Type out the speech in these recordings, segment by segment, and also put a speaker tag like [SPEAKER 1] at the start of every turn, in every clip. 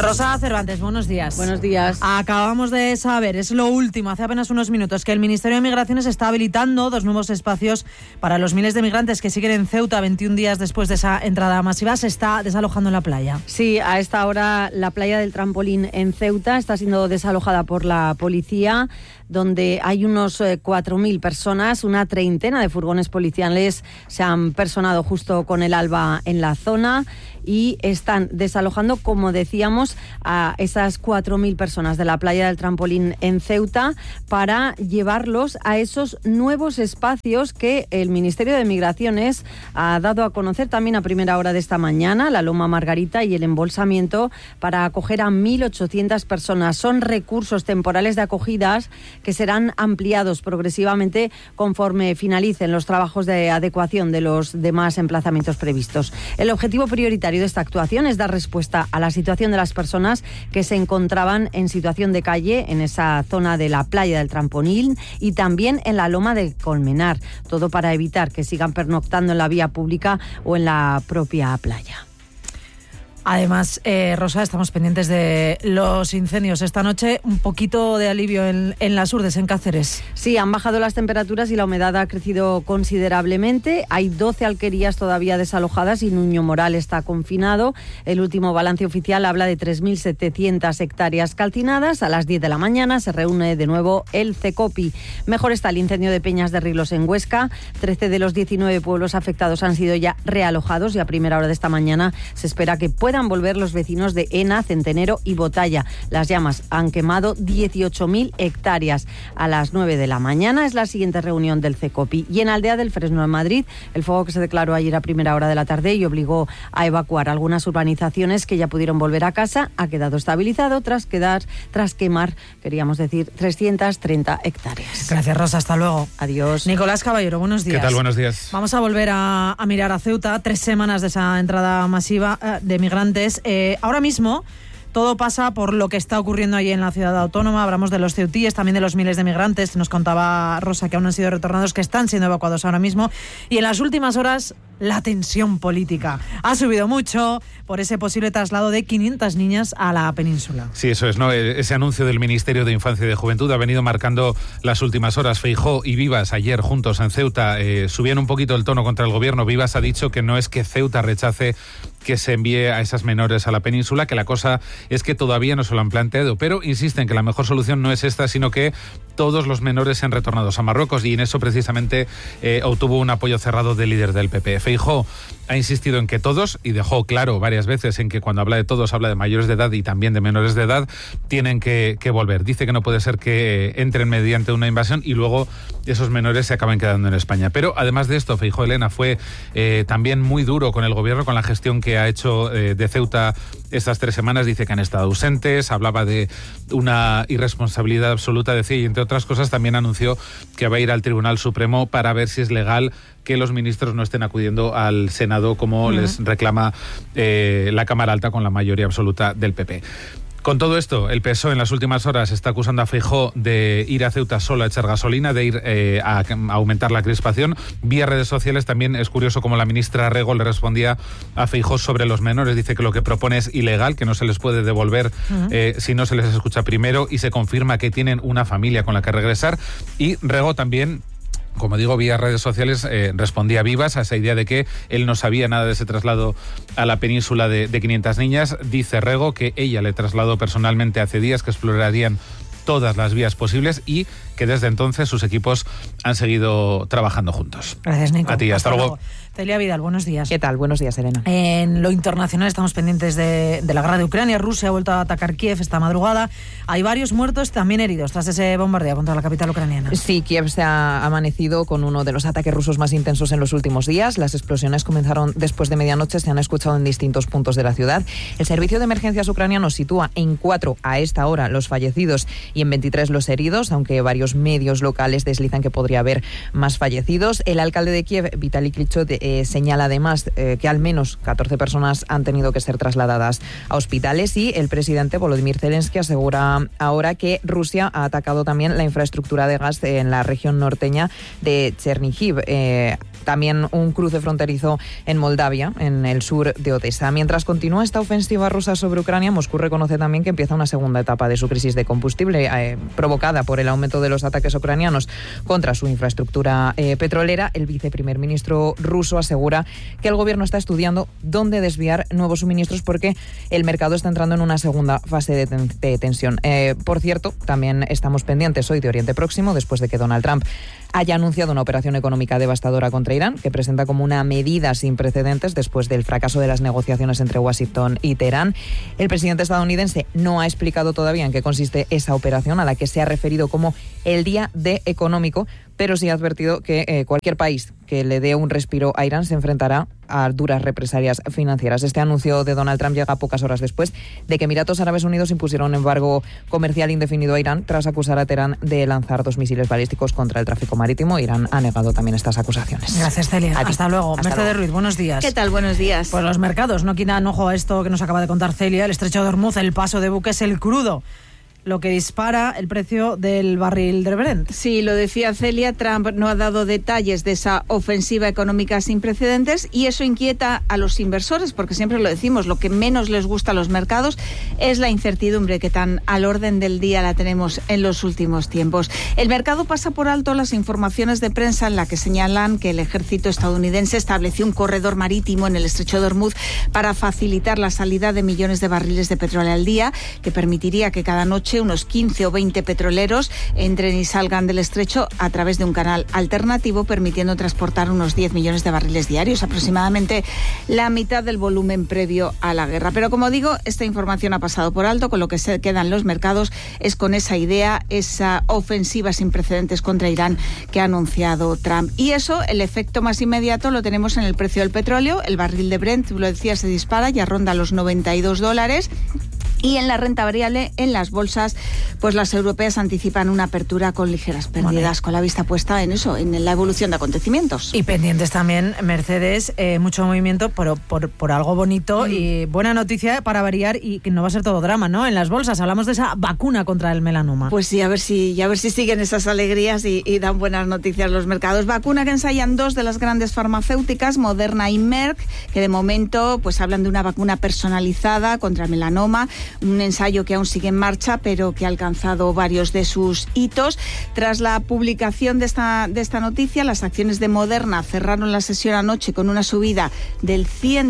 [SPEAKER 1] Rosa Cervantes, buenos días.
[SPEAKER 2] Buenos días.
[SPEAKER 1] Acabamos de saber, es lo último, hace apenas unos minutos, que el Ministerio de Migraciones está habilitando 2 nuevos espacios para los miles de migrantes que siguen en Ceuta 21 días después de esa entrada masiva. Se está desalojando en la playa.
[SPEAKER 2] Sí, a esta hora la playa del Trampolín en Ceuta está siendo desalojada por la policía, donde hay unos 4.000 personas, una treintena de furgones policiales se han personado justo con el alba en la zona y están desalojando, como decíamos, a esas 4.000 personas de la playa del Trampolín en Ceuta para llevarlos a esos nuevos espacios que el Ministerio de Migraciones ha dado a conocer también a primera hora de esta mañana, la Loma Margarita y el embolsamiento para acoger a 1.800 personas. Son recursos temporales de acogidas que serán ampliados progresivamente conforme finalicen los trabajos de adecuación de los demás emplazamientos previstos. El objetivo prioritario de esta actuación es dar respuesta a la situación de las personas que se encontraban en situación de calle en esa zona de la playa del Trampolín y también en la Loma de Colmenar, todo para evitar que sigan pernoctando en la vía pública o en la propia playa.
[SPEAKER 1] Además, Rosa, estamos pendientes de los incendios. Esta noche un poquito de alivio en las Urdes, en Cáceres.
[SPEAKER 2] Sí, han bajado las temperaturas y la humedad ha crecido considerablemente. Hay 12 alquerías todavía desalojadas y Nuño Moral está confinado. El último balance oficial habla de 3.700 hectáreas calcinadas. A las 10 de la mañana se reúne de nuevo el CECOPI. Mejor está el incendio de Peñas de Rilos en Huesca. 13 de los 19 pueblos afectados han sido ya realojados y a primera hora de esta mañana se espera que puedan volver los vecinos de Ena, Centenero y Botalla. Las llamas han quemado 18.000 hectáreas. A las 9 de la mañana es la siguiente reunión del CECOPI. Y en Aldea del Fresno, en Madrid, el fuego que se declaró ayer a primera hora de la tarde y obligó a evacuar algunas urbanizaciones que ya pudieron volver a casa, ha quedado estabilizado tras quemar, queríamos decir, 330 hectáreas.
[SPEAKER 1] Gracias, Rosa. Hasta luego.
[SPEAKER 2] Adiós.
[SPEAKER 1] Nicolás Caballero, buenos días.
[SPEAKER 3] ¿Qué tal? Buenos días.
[SPEAKER 1] Vamos a volver a mirar a Ceuta, 3 semanas de esa entrada masiva de migrantes. Ahora mismo todo pasa por lo que está ocurriendo allí en la ciudad autónoma. Hablamos de los ceutíes, también de los miles de migrantes. Nos contaba Rosa que aún han sido retornados, que están siendo evacuados ahora mismo. Y en las últimas horas, la tensión política ha subido mucho por ese posible traslado de 500 niñas a la península.
[SPEAKER 3] Sí, eso es, ¿no? Ese anuncio del Ministerio de Infancia y de Juventud ha venido marcando las últimas horas. Feijóo y Vivas, ayer juntos en Ceuta, subían un poquito el tono contra el gobierno. Vivas ha dicho que no es que Ceuta rechace que se envíe a esas menores a la península, que la cosa es que todavía no se lo han planteado, pero insisten que la mejor solución no es esta, sino que todos los menores sean retornados a Marruecos, y en eso precisamente obtuvo un apoyo cerrado del líder del PP. Feijóo ha insistido en que todos, y dejó claro varias veces en que cuando habla de todos habla de mayores de edad y también de menores de edad, tienen que volver. Dice que no puede ser que entren mediante una invasión y luego esos menores se acaben quedando en España. Pero además de esto, Feijóo, Elena, fue también muy duro con el gobierno, con la gestión que ha hecho de Ceuta estas 3 semanas. Dice que han estado ausentes, hablaba de una irresponsabilidad absoluta, decía, y entre otras cosas también anunció que va a ir al Tribunal Supremo para ver si es legal que los ministros no estén acudiendo al Senado como les reclama la Cámara Alta con la mayoría absoluta del PP. Con todo esto, el PSOE en las últimas horas está acusando a Feijóo de ir a Ceuta solo a echar gasolina, de ir a aumentar la crispación. Vía redes sociales también es curioso como la ministra Rego le respondía a Feijóo sobre los menores. Dice que lo que propone es ilegal, que no se les puede devolver si no se les escucha primero, y se confirma que tienen una familia con la que regresar. Y Rego también, como digo, vía redes sociales, respondía a Vivas a esa idea de que él no sabía nada de ese traslado a la península de 500 niñas. Dice Rego que ella le trasladó personalmente hace días, que explorarían todas las vías posibles y que desde entonces sus equipos han seguido trabajando juntos.
[SPEAKER 1] Gracias, Nico.
[SPEAKER 3] A ti, hasta luego.
[SPEAKER 1] Celia Vidal, buenos días.
[SPEAKER 4] ¿Qué tal? Buenos días, Elena.
[SPEAKER 1] En lo internacional estamos pendientes de la guerra de Ucrania. Rusia ha vuelto a atacar Kiev esta madrugada. Hay varios muertos, también heridos, tras ese bombardeo contra la capital ucraniana.
[SPEAKER 4] Sí, Kiev se ha amanecido con uno de los ataques rusos más intensos en los últimos días. Las explosiones comenzaron después de medianoche, se han escuchado en distintos puntos de la ciudad. El servicio de emergencias ucraniano sitúa en 4 a esta hora los fallecidos y en 23 los heridos, aunque varios medios locales deslizan que podría haber más fallecidos. El alcalde de Kiev, Vitaly Klitschko, señala además que al menos 14 personas han tenido que ser trasladadas a hospitales, y el presidente Volodymyr Zelensky asegura ahora que Rusia ha atacado también la infraestructura de gas en la región norteña de Chernihiv. también un cruce fronterizo en Moldavia, en el sur de Odessa. Mientras continúa esta ofensiva rusa sobre Ucrania, Moscú reconoce también que empieza una segunda etapa de su crisis de combustible provocada por el aumento de los ataques ucranianos contra su infraestructura petrolera. El viceprimer ministro ruso asegura que el gobierno está estudiando dónde desviar nuevos suministros porque el mercado está entrando en una segunda fase de tensión. Por cierto, también estamos pendientes hoy de Oriente Próximo, después de que Donald Trump haya anunciado una operación económica devastadora contra Irán, que presenta como una medida sin precedentes después del fracaso de las negociaciones entre Washington y Teherán. El presidente estadounidense no ha explicado todavía en qué consiste esa operación, a la que se ha referido como el día D económico, pero sí ha advertido que cualquier país que le dé un respiro a Irán se enfrentará a duras represalias financieras. Este anuncio de Donald Trump llega pocas horas después de que Emiratos Árabes Unidos impusiera un embargo comercial indefinido a Irán tras acusar a Teherán de lanzar 2 misiles balísticos contra el tráfico marítimo. Irán ha negado también estas acusaciones.
[SPEAKER 1] Gracias, Celia. Hasta luego. Mercedes Ruiz, buenos días.
[SPEAKER 2] ¿Qué tal? Buenos días.
[SPEAKER 1] Pues los mercados no quitan ojo a esto que nos acaba de contar Celia. El estrecho de Hormuz, el paso de buques, el crudo, lo que dispara el precio del barril de Brent.
[SPEAKER 5] Sí, lo decía Celia, Trump no ha dado detalles de esa ofensiva económica sin precedentes y eso inquieta a los inversores, porque siempre lo decimos, lo que menos les gusta a los mercados es la incertidumbre que tan al orden del día la tenemos en los últimos tiempos. El mercado pasa por alto las informaciones de prensa en la que señalan que el ejército estadounidense estableció un corredor marítimo en el estrecho de Hormuz para facilitar la salida de millones de barriles de petróleo al día, que permitiría que cada noche unos 15 o 20 petroleros entren y salgan del estrecho a través de un canal alternativo, permitiendo transportar unos 10 millones de barriles diarios, aproximadamente la mitad del volumen previo a la guerra. Pero como digo, esta información ha pasado por alto, con lo que se quedan los mercados es con esa idea, esa ofensiva sin precedentes contra Irán que ha anunciado Trump. Y eso, el efecto más inmediato lo tenemos en el precio del petróleo. El barril de Brent, lo decía, se dispara, ya ronda los $92. Y en la renta variable, en las bolsas, pues las europeas anticipan una apertura con ligeras pérdidas, con la vista puesta en eso, en la evolución de acontecimientos.
[SPEAKER 1] Y pendientes también, Mercedes, mucho movimiento por algo bonito y buena noticia para variar, y que no va a ser todo drama, ¿no? En las bolsas hablamos de esa vacuna contra el melanoma.
[SPEAKER 5] Pues sí, a ver si siguen esas alegrías y dan buenas noticias los mercados. Vacuna que ensayan 2 de las grandes farmacéuticas, Moderna y Merck, que de momento pues hablan de una vacuna personalizada contra el melanoma, un ensayo que aún sigue en marcha, pero que ha alcanzado varios de sus hitos. Tras la publicación de esta noticia, las acciones de Moderna cerraron la sesión anoche con una subida del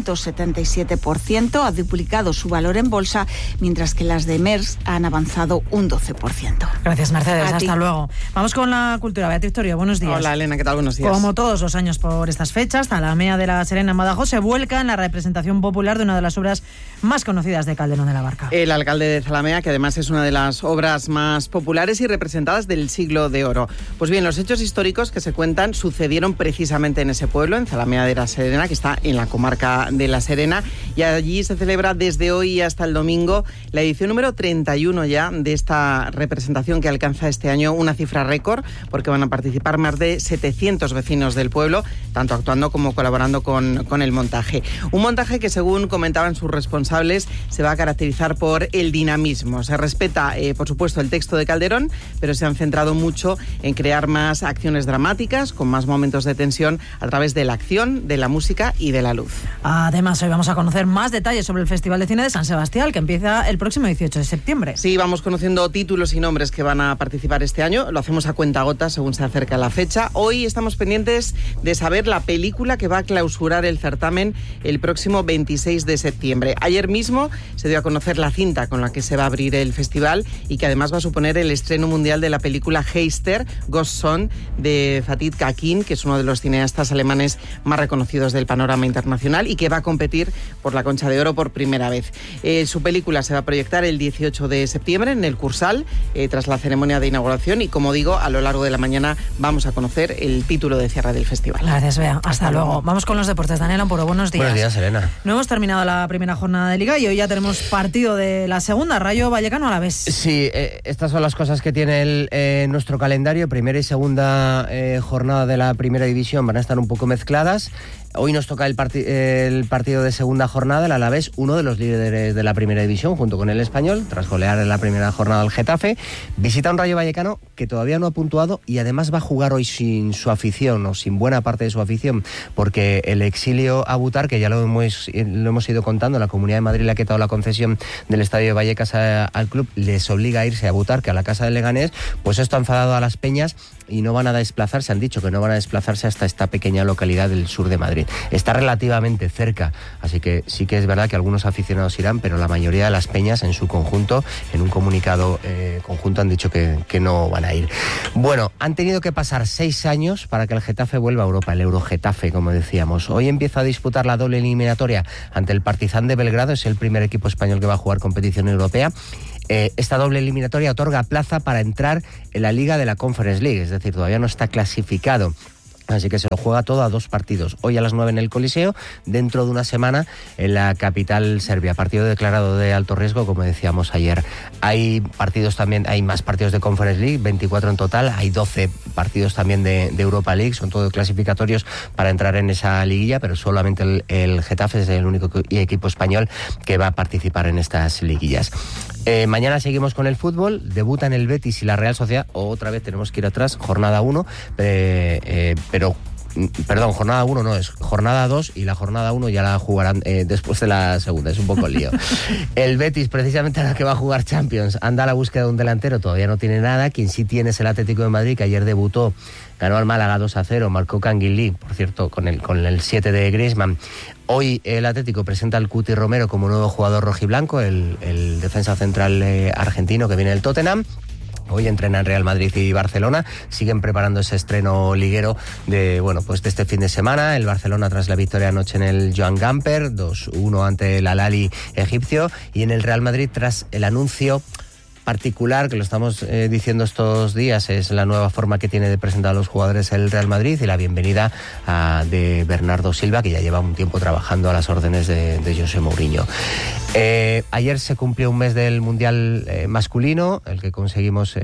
[SPEAKER 5] 177%, ha duplicado su valor en bolsa, mientras que las de Merck han avanzado un 12%.
[SPEAKER 1] Gracias, Mercedes. Hasta luego. Vamos con la cultura. Beatriz Torio, buenos días.
[SPEAKER 6] Hola, Elena, ¿qué tal? Buenos días.
[SPEAKER 1] Como todos los años por estas fechas, Zalamea de la Serena en Badajoz se vuelca en la representación popular de una de las obras más conocidas de Calderón de la Barca.
[SPEAKER 6] El alcalde de Zalamea, que además es una de las obras más populares y representadas del Siglo de Oro. Pues bien, los hechos históricos que se cuentan sucedieron precisamente en ese pueblo, en Zalamea de la Serena, que está en la comarca de La Serena, y allí se celebra desde hoy hasta el domingo la edición número 31 ya de esta representación, que alcanza este año una cifra récord, porque van a participar más de 700 vecinos del pueblo, tanto actuando como colaborando con el montaje. Un montaje que, según comentaban sus responsables, se va a caracterizar por el dinamismo. Se respeta, por supuesto, el texto de Calderón, pero se han centrado mucho en crear más acciones dramáticas, con más momentos de tensión, a través de la acción, de la música y de la luz.
[SPEAKER 1] Además, hoy vamos a conocer más detalles sobre el Festival de Cine de San Sebastián, que empieza el próximo 18 de septiembre.
[SPEAKER 6] Sí, vamos conociendo títulos y nombres que van a participar este año. Lo hacemos a cuentagotas según se acerca la fecha. Hoy estamos pendientes de saber la película que va a clausurar el certamen el próximo 26 de septiembre. Ayer mismo se dio a conocer la cinta con la que se va a abrir el festival, y que además va a suponer el estreno mundial de la película Heister, Ghost Son, de Fatih Akin, que es uno de los cineastas alemanes más reconocidos del panorama internacional y que va a competir por la Concha de Oro por primera vez. Su película se va a proyectar el 18 de septiembre en el Cursal, tras la ceremonia de inauguración, y como digo, a lo largo de la mañana vamos a conocer el título de cierre del festival.
[SPEAKER 1] Gracias, Bea. Hasta luego. Vamos con los deportes. Daniel Ampuro, buenos días.
[SPEAKER 7] Buenos días, Elena.
[SPEAKER 1] No hemos terminado la primera jornada de Liga y hoy ya tenemos partido de de la segunda, Rayo Vallecano Alavés.
[SPEAKER 7] Sí, estas son las cosas que tiene nuestro calendario. Primera y segunda jornada de la primera división van a estar un poco mezcladas. Hoy nos toca el partido de segunda jornada, el Alavés, uno de los líderes de la primera división, junto con el Español, tras golear en la primera jornada al Getafe. Visita un Rayo Vallecano que todavía no ha puntuado y además va a jugar hoy sin su afición, o sin buena parte de su afición, porque el exilio a Butar, que ya lo hemos ido contando, la Comunidad de Madrid le ha quitado la concesión del Estadio de Vallecas al club, les obliga a irse a Butar, que a la casa del Leganés. Pues esto ha enfadado a las peñas y no van a desplazarse, han dicho que no van a desplazarse hasta esta pequeña localidad del sur de Madrid. Está relativamente cerca, así que sí que es verdad que algunos aficionados irán, pero la mayoría de las peñas en su conjunto, en un comunicado conjunto, han dicho que no van a ir. Bueno, han tenido que pasar 6 años para que el Getafe vuelva a Europa, el Eurogetafe, como decíamos. Hoy empieza a disputar la doble eliminatoria ante el Partizan de Belgrado, es el primer equipo español que va a jugar competición europea. Esta doble eliminatoria otorga plaza para entrar en la Liga de la Conference League, es decir, todavía no está clasificado. Así que se lo juega todo a 2 partidos. Hoy a las 9 en el Coliseo, dentro de una semana en la capital serbia. Partido declarado de alto riesgo, como decíamos ayer. Hay partidos también, hay más partidos de Conference League, 24 en total. Hay 12 partidos también de Europa League, son todos clasificatorios para entrar en esa liguilla, pero solamente el Getafe es el único equipo español que va a participar en estas liguillas. Mañana seguimos con el fútbol, debutan el Betis y la Real Sociedad. Otra vez tenemos que ir atrás, jornada 1, Perdón, jornada 1 no, es jornada 2 y la jornada 1 ya la jugarán después de la segunda, es un poco lío. El Betis, precisamente a la que va a jugar Champions, anda a la búsqueda de un delantero, todavía no tiene nada. Quien sí tiene es el Atlético de Madrid, que ayer debutó, ganó al Málaga 2-0, marcó Canguilí, por cierto, con el 7 de Griezmann. Hoy el Atlético presenta al Cuti Romero como nuevo jugador rojiblanco, el defensa central argentino que viene del Tottenham. Hoy entrenan Real Madrid y Barcelona, siguen preparando ese estreno liguero de este fin de semana. El Barcelona tras la victoria anoche en el Joan Gamper, 2-1 ante el Al-Ahly egipcio, y en el Real Madrid tras el anuncio particular, que lo estamos diciendo estos días, es la nueva forma que tiene de presentar a los jugadores el Real Madrid y la bienvenida de Bernardo Silva, que ya lleva un tiempo trabajando a las órdenes de José Mourinho. Ayer se cumplió un mes del Mundial masculino, el que conseguimos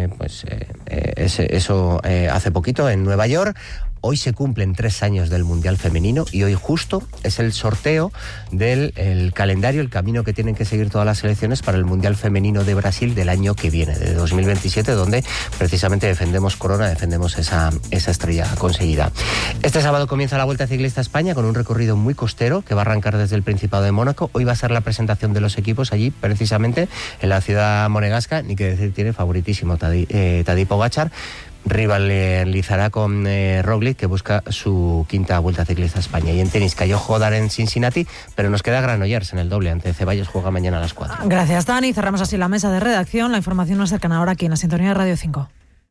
[SPEAKER 7] eso hace poquito en Nueva York. Hoy se cumplen 3 años del Mundial femenino y hoy justo es el sorteo del calendario, el camino que tienen que seguir todas las selecciones para el Mundial femenino de Brasil del año que viene, de 2027, donde precisamente defendemos corona, defendemos esa estrella conseguida. Este sábado comienza la Vuelta Ciclista a España con un recorrido muy costero que va a arrancar desde el Principado de Mónaco. Hoy va a ser la presentación de los equipos allí, precisamente en la ciudad monegasca. Ni que decir, tiene favoritísimo Tadej Pogačar. Rivalizará con Roglic, que busca su 5ª Vuelta Ciclista a España. Y en tenis cayó Hodar en Cincinnati, pero nos queda Granollers en el doble ante Ceballos, juega mañana a las 4.
[SPEAKER 1] Gracias, Dani. Cerramos así la mesa de redacción. La información nos acercan ahora aquí en la sintonía de Radio 5.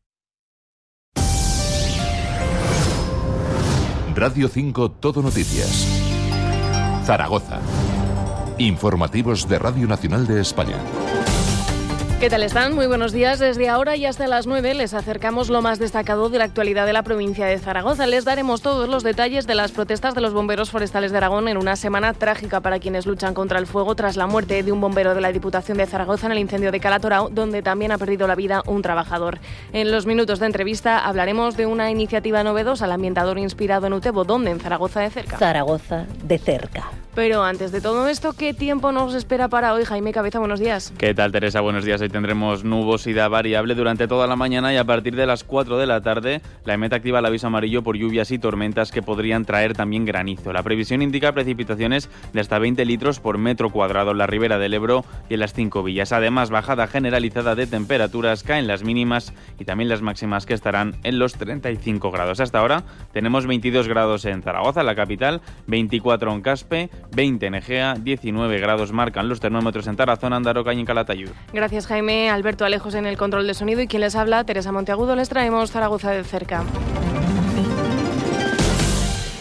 [SPEAKER 8] Radio 5 Todo Noticias. Zaragoza. Informativos de Radio Nacional de España.
[SPEAKER 9] ¿Qué tal están? Muy buenos días. Desde ahora y hasta las 9 les acercamos lo más destacado de la actualidad de la provincia de Zaragoza. Les daremos todos los detalles de las protestas de los bomberos forestales de Aragón en una semana trágica para quienes luchan contra el fuego tras la muerte de un bombero de la Diputación de Zaragoza en el incendio de Calatorao, donde también ha perdido la vida un trabajador. En los minutos de entrevista hablaremos de una iniciativa novedosa, el ambientador inspirado en Utebo, donde en Zaragoza de cerca.
[SPEAKER 10] Zaragoza de cerca.
[SPEAKER 9] Pero antes de todo esto, ¿qué tiempo nos espera para hoy? Jaime Cabeza, buenos días.
[SPEAKER 11] ¿Qué tal, Teresa? Buenos días. Hoy tendremos nubosidad variable durante toda la mañana y a partir de las 4 de la tarde la EMET activa el aviso amarillo por lluvias y tormentas que podrían traer también granizo. La previsión indica precipitaciones de hasta 20 litros por metro cuadrado en la ribera del Ebro y en las 5 villas. Además, bajada generalizada de temperaturas, caen las mínimas y también las máximas, que estarán en los 35 grados. Hasta ahora tenemos 22 grados en Zaragoza, la capital, 24 en Caspe, 20 en Egea, 19 grados marcan los termómetros en Tarazona, Andaroca y en Calatayud.
[SPEAKER 9] Gracias, Jaime. Alberto Alejos en el control de sonido y quien les habla, Teresa Monteagudo. Les traemos Zaragoza de cerca.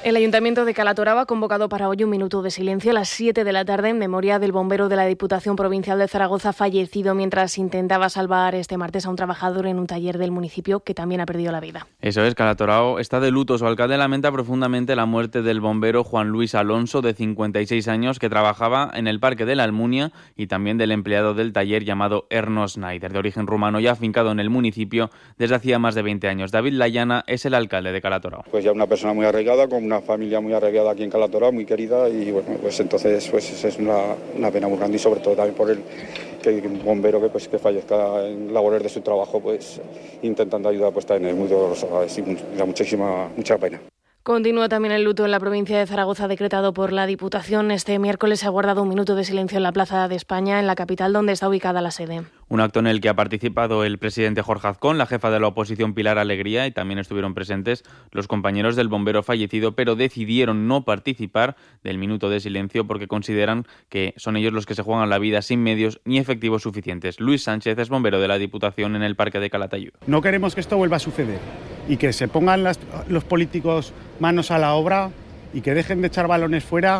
[SPEAKER 9] El Ayuntamiento de Calatorao ha convocado para hoy un minuto de silencio a las 7 de la tarde en memoria del bombero de la Diputación Provincial de Zaragoza fallecido mientras intentaba salvar este martes a un trabajador en un taller del municipio que también ha perdido la vida.
[SPEAKER 11] Eso es, Calatorao está de luto. Su alcalde lamenta profundamente la muerte del bombero Juan Luis Alonso, de 56 años, que trabajaba en el Parque de la Almunia, y también del empleado del taller llamado Erno Schneider, de origen rumano y afincado en el municipio desde hacía más de 20 años. David Layana es el alcalde de Calatorao.
[SPEAKER 12] Pues ya una persona muy arraigada, con una familia muy arraigada aquí en Calatorao, muy querida, y bueno, pues entonces pues es una pena muy grande, y sobre todo también por que un bombero que fallezca en labores de su trabajo, pues intentando ayudar, pues también es muy doloroso, y da mucha pena.
[SPEAKER 9] Continúa también el luto en la provincia de Zaragoza decretado por la Diputación. Este miércoles se ha guardado un minuto de silencio en la Plaza de España, en la capital, donde está ubicada la sede.
[SPEAKER 11] Un acto en el que ha participado el presidente Jorge Azcón, la jefa de la oposición Pilar Alegría, y también estuvieron presentes los compañeros del bombero fallecido, pero decidieron no participar del minuto de silencio porque consideran que son ellos los que se juegan la vida sin medios ni efectivos suficientes. Luis Sánchez es bombero de la Diputación en el Parque de Calatayud.
[SPEAKER 13] No queremos que esto vuelva a suceder y que se pongan los políticos manos a la obra y que dejen de echar balones fuera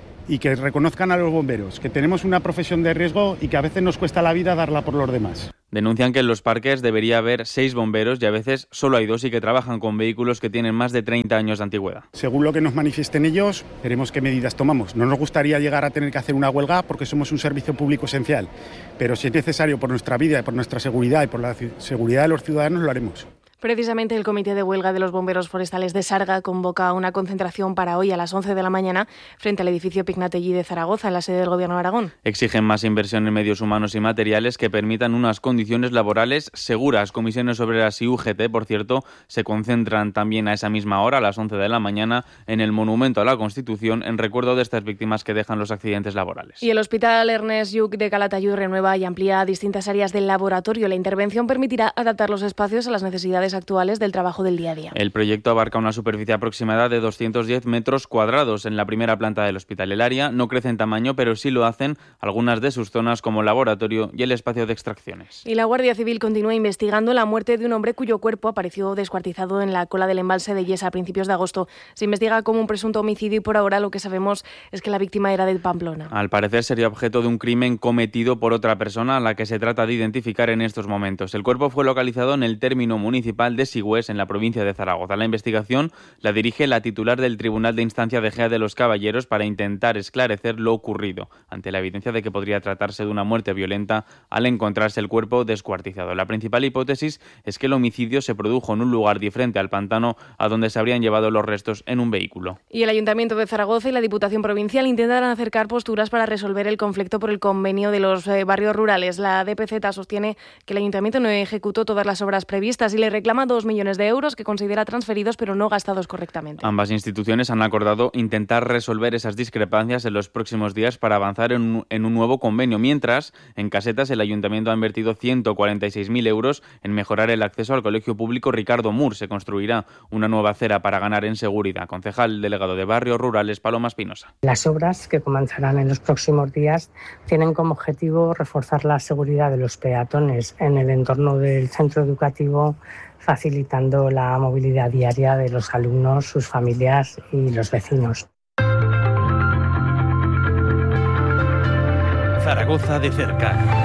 [SPEAKER 13] y que reconozcan a los bomberos, que tenemos una profesión de riesgo y que a veces nos cuesta la vida darla por los demás.
[SPEAKER 11] Denuncian que en los parques debería haber 6 bomberos y a veces solo hay 2 y que trabajan con vehículos que tienen más de 30 años de antigüedad.
[SPEAKER 13] Según lo que nos manifiesten ellos, veremos qué medidas tomamos. No nos gustaría llegar a tener que hacer una huelga porque somos un servicio público esencial, pero si es necesario por nuestra vida, por nuestra seguridad y por la seguridad de los ciudadanos, lo haremos.
[SPEAKER 9] Precisamente el Comité de Huelga de los Bomberos Forestales de Sarga convoca una concentración para hoy a las 11 de la mañana frente al edificio Pignatelli de Zaragoza, en la sede del Gobierno de Aragón.
[SPEAKER 11] Exigen más inversión en medios humanos y materiales que permitan unas condiciones laborales seguras. Comisiones Obreras y UGT, por cierto, se concentran también a esa misma hora, a las 11 de la mañana, en el Monumento a la Constitución, en recuerdo de estas víctimas que dejan los accidentes laborales.
[SPEAKER 9] Y el Hospital Ernest Lluch de Calatayud renueva y amplía distintas áreas del laboratorio. La intervención permitirá adaptar los espacios a las necesidades actuales del trabajo del día a día.
[SPEAKER 11] El proyecto abarca una superficie aproximada de 210 metros cuadrados en la primera planta del hospital. El área no crece en tamaño, pero sí lo hacen algunas de sus zonas como laboratorio y el espacio de extracciones.
[SPEAKER 9] Y la Guardia Civil continúa investigando la muerte de un hombre cuyo cuerpo apareció descuartizado en la cola del embalse de Yesa a principios de agosto. Se investiga como un presunto homicidio y por ahora lo que sabemos es que la víctima era de Pamplona.
[SPEAKER 11] Al parecer sería objeto de un crimen cometido por otra persona a la que se trata de identificar en estos momentos. El cuerpo fue localizado en el término municipal de Sigüés, en la provincia de Zaragoza. La investigación la dirige la titular del Tribunal de Instancia de Gea de los Caballeros para intentar esclarecer lo ocurrido, ante la evidencia de que podría tratarse de una muerte violenta al encontrarse el cuerpo descuartizado. La principal hipótesis es que el homicidio se produjo en un lugar diferente al pantano a donde se habrían llevado los restos en un vehículo.
[SPEAKER 9] Y el Ayuntamiento de Zaragoza y la Diputación Provincial intentarán acercar posturas para resolver el conflicto por el convenio de los barrios rurales. La DPZ sostiene que el Ayuntamiento no ejecutó todas las obras previstas y le reclama 2 millones de euros que considera transferidos pero no gastados correctamente.
[SPEAKER 11] Ambas instituciones han acordado intentar resolver esas discrepancias en los próximos días para avanzar en un nuevo convenio. Mientras, en Casetas, el Ayuntamiento ha invertido 146.000 euros en mejorar el acceso al colegio público Ricardo Mur. Se construirá una nueva acera para ganar en seguridad. Concejal delegado de Barrios Rurales, Paloma Espinosa.
[SPEAKER 14] Las obras que comenzarán en los próximos días tienen como objetivo reforzar la seguridad de los peatones en el entorno del centro educativo, facilitando la movilidad diaria de los alumnos, sus familias y los vecinos.
[SPEAKER 15] Zaragoza de cerca.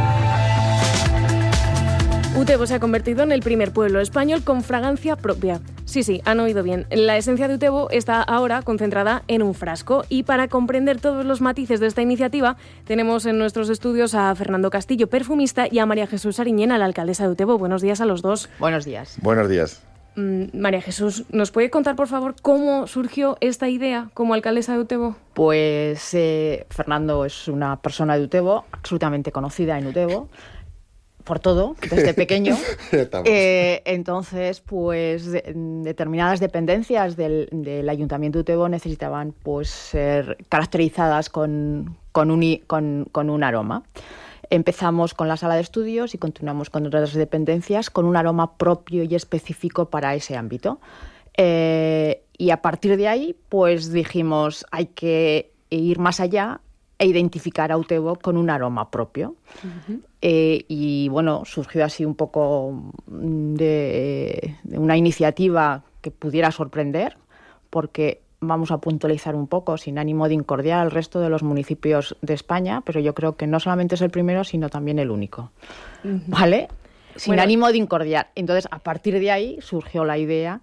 [SPEAKER 9] Utebo se ha convertido en el primer pueblo español con fragancia propia. Sí, han oído bien. La esencia de Utebo está ahora concentrada en un frasco y para comprender todos los matices de esta iniciativa tenemos en nuestros estudios a Fernando Castillo, perfumista, y a María Jesús Ariñena, la alcaldesa de Utebo. Buenos días a los dos.
[SPEAKER 16] Buenos días.
[SPEAKER 17] Buenos días.
[SPEAKER 9] María Jesús, ¿nos puede contar, por favor, cómo surgió esta idea como alcaldesa de Utebo?
[SPEAKER 16] Pues Fernando es una persona de Utebo, absolutamente conocida en Utebo, por todo, desde pequeño. Entonces, pues determinadas dependencias del Ayuntamiento de Utebo necesitaban pues ser caracterizadas con un aroma. Empezamos con la sala de estudios y continuamos con otras dependencias con un aroma propio y específico para ese ámbito. Y a partir de ahí, pues dijimos, hay que ir más allá e identificar a Utebo con un aroma propio. Uh-huh. Y bueno, surgió así un poco de una iniciativa que pudiera sorprender, porque vamos a puntualizar un poco, sin ánimo de incordiar al resto de los municipios de España, pero yo creo que no solamente es el primero, sino también el único. ¿Vale? Sin ánimo de incordiar. Entonces, a partir de ahí surgió la idea,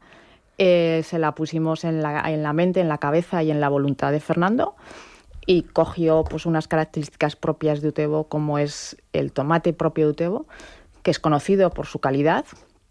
[SPEAKER 16] se la pusimos en la mente, en la cabeza y en la voluntad de Fernando, y cogió pues unas características propias de Utebo, como es el tomate propio de Utebo, que es conocido por su calidad,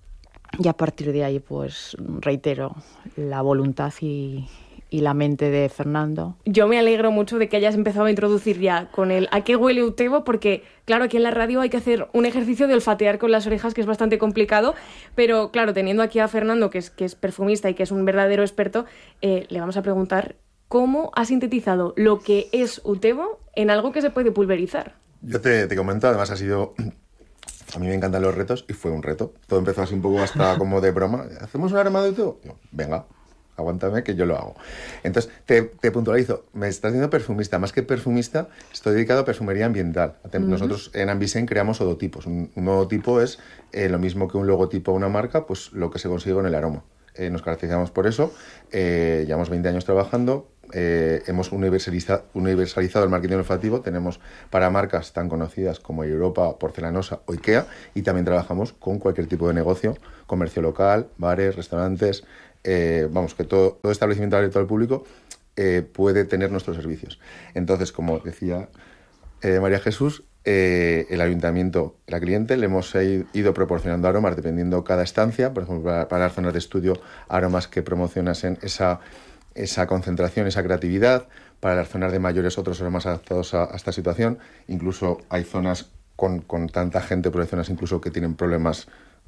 [SPEAKER 16] y a partir de ahí, pues reitero, la voluntad y la mente de Fernando.
[SPEAKER 9] Yo me alegro mucho de que hayas empezado a introducir ya con el ¿a qué huele Utebo? Porque, claro, aquí en la radio hay que hacer un ejercicio de olfatear con las orejas, que es bastante complicado, pero, claro, teniendo aquí a Fernando, que es perfumista y que es un verdadero experto, le vamos a preguntar cómo ha sintetizado lo que es Utebo en algo que se puede pulverizar.
[SPEAKER 17] Yo te comento, además ha sido... A mí me encantan los retos y fue un reto. Todo empezó así un poco hasta como de broma. ¿Hacemos un aroma de Utebo? Yo, venga, aguántame que yo lo hago. Entonces, te puntualizo. Me estás diciendo perfumista. Más que perfumista, estoy dedicado a perfumería ambiental. Nosotros en Ambisen creamos odotipos. Un odotipo es lo mismo que un logotipo a una marca, pues lo que se consigue con el aroma. Nos caracterizamos por eso. Llevamos 20 años trabajando. Hemos universalizado el marketing olfativo. Tenemos para marcas tan conocidas como Europa, Porcelanosa o Ikea, y también trabajamos con cualquier tipo de negocio, comercio local, bares, restaurantes, vamos, que todo establecimiento abierto al público puede tener nuestros servicios. Entonces, como decía María Jesús, el ayuntamiento, la cliente, le hemos ido proporcionando aromas dependiendo cada estancia. Por ejemplo, para las zonas de estudio, aromas que promocionasen esa concentración, esa creatividad. Para las zonas de mayores, otros aromas adaptados a esta situación. Incluso hay zonas con tanta gente, pero hay zonas incluso que tienen problemas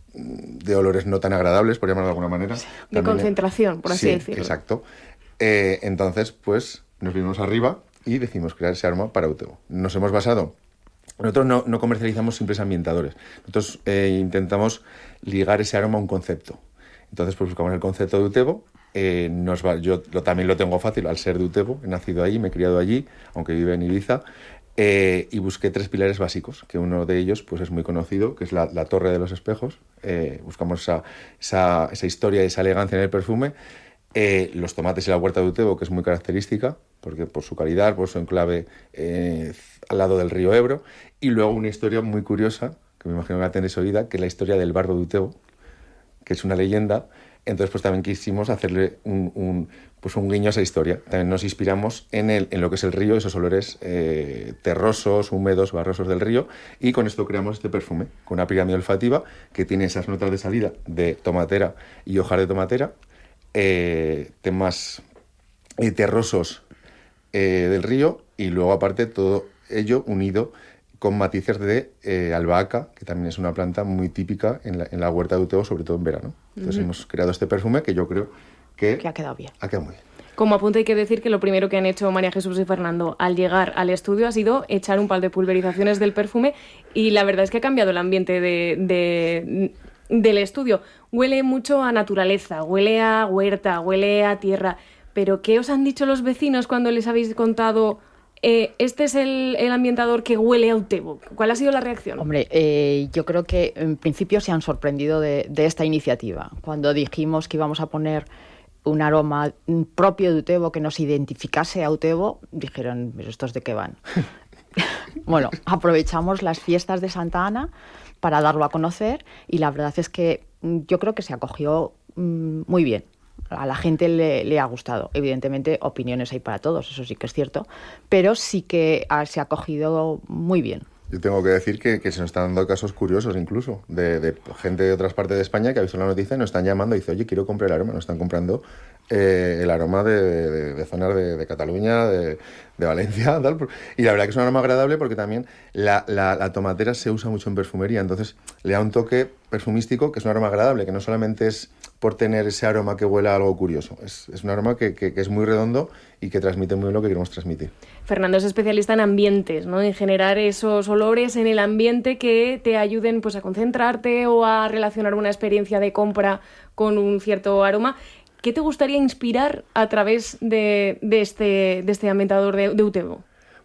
[SPEAKER 17] de olores no tan agradables, por llamarlo de alguna manera.
[SPEAKER 9] Sí, de concentración, por así decirlo.
[SPEAKER 17] Exacto. Entonces, pues nos vinimos arriba y decidimos crear ese aroma para Utebo. Nos hemos basado... Nosotros no comercializamos simples ambientadores. Nosotros intentamos ligar ese aroma a un concepto. Entonces, pues buscamos el concepto de Utebo. Yo también lo tengo fácil al ser de Utebo. He nacido allí, me he criado allí, aunque vive en Ibiza. Y busqué 3 pilares básicos, que uno de ellos pues es muy conocido, que es la Torre de los Espejos. Buscamos esa historia y esa elegancia en el perfume. Los tomates y la huerta de Utebo, que es muy característica, porque por su calidad, por su enclave al lado del río Ebro. Y luego una historia muy curiosa, que me imagino que la tenéis oída, que es la historia del bardo de Utebo, que es una leyenda. Entonces, pues también quisimos hacerle un guiño a esa historia. También nos inspiramos en lo que es el río, esos olores terrosos, húmedos, barrosos del río, y con esto creamos este perfume, con una pirámide olfativa que tiene esas notas de salida de tomatera y hojar de tomatera, temas terrosos del río, y luego aparte todo ello unido con matices de albahaca, que también es una planta muy típica en la huerta de Utebo, sobre todo en verano. Entonces hemos creado este perfume que yo creo que
[SPEAKER 16] ha quedado bien.
[SPEAKER 17] Ha quedado muy bien.
[SPEAKER 9] Como apunte hay que decir que lo primero que han hecho María Jesús y Fernando al llegar al estudio ha sido echar un par de pulverizaciones del perfume, y la verdad es que ha cambiado el ambiente del estudio. Huele mucho a naturaleza, huele a huerta, huele a tierra. Pero ¿qué os han dicho los vecinos cuando les habéis contado este es el ambientador que huele a Utebo? ¿Cuál ha sido la reacción?
[SPEAKER 16] Hombre, yo creo que en principio se han sorprendido de esta iniciativa. Cuando dijimos que íbamos a poner un aroma propio de Utebo, que nos identificase a Utebo, dijeron, ¿pero estos de qué van? Bueno, aprovechamos las fiestas de Santa Ana para darlo a conocer, y la verdad es que yo creo que se acogió muy bien. A la gente le ha gustado. Evidentemente, opiniones hay para todos, eso sí que es cierto, pero sí que se ha acogido muy bien.
[SPEAKER 17] Yo tengo que decir que se nos están dando casos curiosos incluso, de gente de otras partes de España que ha visto la noticia y nos están llamando y dice, oye, quiero comprar el aroma. Nos están comprando el aroma de zonas de Cataluña, de Valencia, tal. Y la verdad que es un aroma agradable porque también la tomatera se usa mucho en perfumería, entonces le da un toque perfumístico que es un aroma agradable, que no solamente es por tener ese aroma que huele a algo curioso, es un aroma que es muy redondo y que transmite muy bien lo que queremos transmitir.
[SPEAKER 9] Fernando es especialista en ambientes, ¿no? En generar esos olores en el ambiente que te ayuden pues a concentrarte o a relacionar una experiencia de compra con un cierto aroma. ¿Qué te gustaría inspirar a través de este ambientador de Utebo?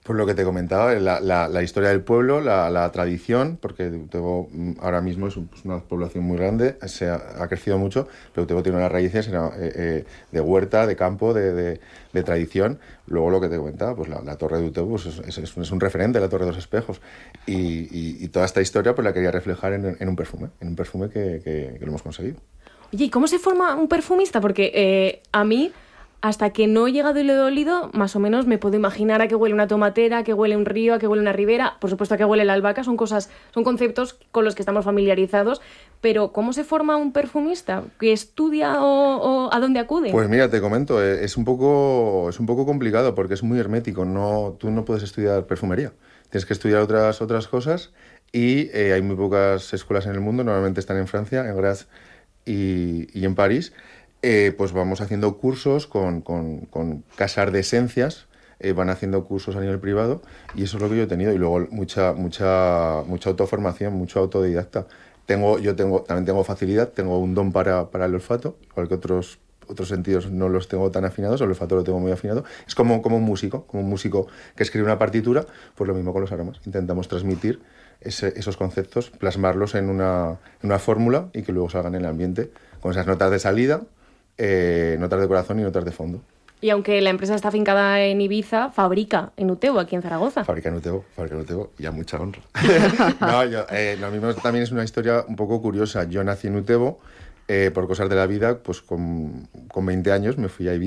[SPEAKER 17] Por lo que te comentaba, la historia del pueblo, la tradición, porque Utebo ahora mismo es una población muy grande, ha crecido mucho, pero Utebo tiene unas raíces de huerta, de campo, de tradición. Luego lo que te comentaba, pues la torre de Utebo pues es un referente, la torre de los espejos. Y toda esta historia pues la quería reflejar en un perfume que lo hemos conseguido.
[SPEAKER 9] Oye, ¿y cómo se forma un perfumista? Porque a mí... Hasta que no he llegado y lo he olido, más o menos me puedo imaginar a qué huele una tomatera, a qué huele un río, a qué huele una ribera, por supuesto a qué huele la albahaca, son conceptos con los que estamos familiarizados, pero ¿cómo se forma un perfumista? ¿Qué estudia o a dónde acude?
[SPEAKER 17] Pues mira, te comento, es un poco complicado porque es muy hermético, tú no puedes estudiar perfumería, tienes que estudiar otras cosas y hay muy pocas escuelas en el mundo, normalmente están en Francia, en Graz y en París. Pues vamos haciendo cursos con casas de esencias, van haciendo cursos a nivel privado y eso es lo que yo he tenido. Y luego mucha autoformación, mucho autodidacta. También tengo facilidad, tengo un don para el olfato, igual que otros sentidos no los tengo tan afinados, el olfato lo tengo muy afinado. Es como un músico que escribe una partitura, pues lo mismo con los aromas. Intentamos transmitir esos conceptos, plasmarlos en una fórmula y que luego salgan en el ambiente con esas notas de salida, notas de corazón y notas de fondo.
[SPEAKER 9] Y aunque la empresa está afincada en Ibiza, fabrica en Utebo, aquí en Zaragoza.
[SPEAKER 17] Fabrica en Utebo y a mucha honra. Lo mismo también es una historia un poco curiosa. Yo nací en Utebo, por cosas de la vida, pues con 20 años me fui a Ibiza.